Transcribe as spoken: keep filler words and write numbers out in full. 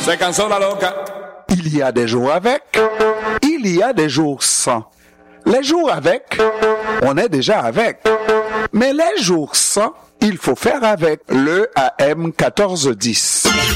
Se cansó la loca. Il y a des jours avec, il y a des jours sans. Les jours avec, on est déjà avec. Mais les jours sans, il faut faire avec le A M quatorze dix.